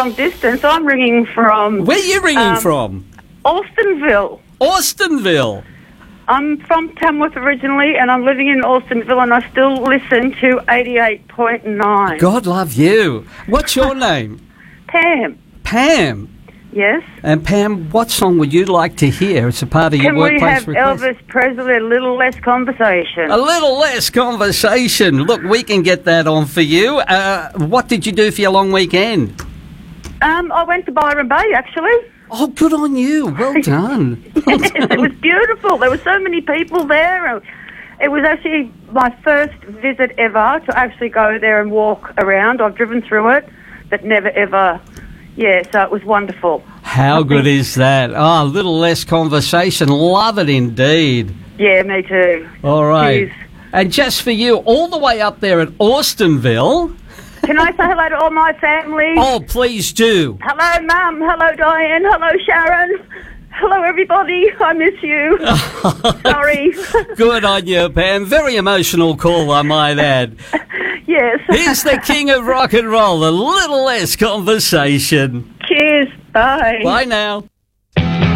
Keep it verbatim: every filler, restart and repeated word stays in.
long distance. I'm ringing from... Where are you ringing um, from? Austinville. Austinville. I'm from Tamworth originally, and I'm living in Austinville, and I still listen to eighty-eight point nine. God love you. What's your name? Pam. Pam. Yes? And Pam, what song would you like to hear? It's a part of your Can we workplace have request. Elvis Presley, A Little Less Conversation? A little less conversation. Look, we can get that on for you. Uh, what did you do for your long weekend? Um, I went to Byron Bay, actually. Oh, good on you. Well done. Well Yes, done. it was beautiful. There were so many people there. It was actually my first visit ever to actually go there and walk around. I've driven through it, but never ever... Yeah, so it was wonderful. How good is that? Oh, a little less conversation. Love it indeed. Yeah, me too. All right. Cheers. And just for you, all the way up there at Austinville. Can I say hello to all my family? Oh, please do. Hello, Mum. Hello, Diane. Hello, Sharon. Hello, everybody. I miss you. Sorry. Good on you, Pam. Very emotional call, I might add. Yes. Here's the king of rock and roll. A little less conversation. Cheers. Bye. Bye now.